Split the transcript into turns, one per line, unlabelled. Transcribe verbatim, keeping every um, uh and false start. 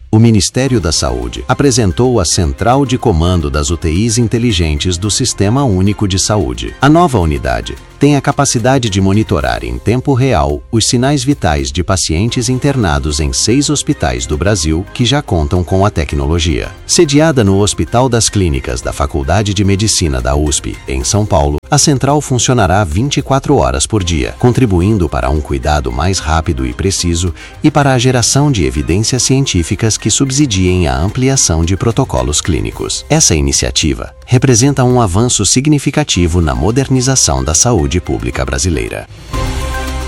o Ministério da Saúde apresentou a Central de Comando das U T Is inteligentes do Sistema Único de Saúde. A nova unidade tem a capacidade de monitorar em tempo real os sinais vitais de pacientes internados em seis hospitais do Brasil que já contam com a tecnologia. Sediada no Hospital das Clínicas da Faculdade de Medicina da U S P, em São Paulo, a central funcionará vinte e quatro horas por dia, contribuindo para um cuidado mais rápido e preciso e para a geração de evidências científicas que subsidiem a ampliação de protocolos clínicos. Essa iniciativa representa um avanço significativo na modernização da saúde pública brasileira.